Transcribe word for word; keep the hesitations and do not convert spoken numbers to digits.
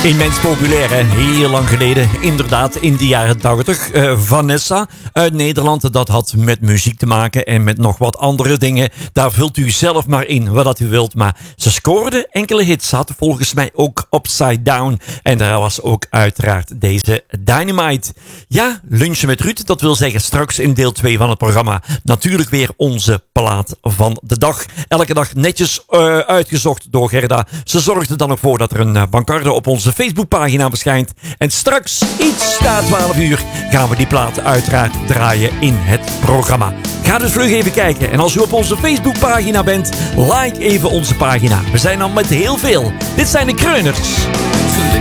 Immens populair, hè? Heel lang geleden. Inderdaad, in de jaren tachtig. Uh, Vanessa uit Nederland. Dat had met muziek te maken en met nog wat andere dingen. Daar vult u zelf maar in wat dat u wilt. Maar ze scoorde enkele hits. Had volgens mij ook Upside Down. En daar was ook uiteraard deze Dynamite. Ja, lunchen met Ruud. Dat wil zeggen straks in deel twee van het programma. Natuurlijk weer onze plaat van de dag. Elke dag netjes uh, uitgezocht door Gerda. Ze zorgde dan ook voor dat er een uh, bankarde op onze Facebookpagina verschijnt. En straks, iets na twaalf uur, gaan we die plaat uiteraard draaien in het programma. Ga dus vlug even kijken. En als u op onze Facebookpagina bent, like even onze pagina. We zijn al met heel veel. Dit zijn de Kreuners.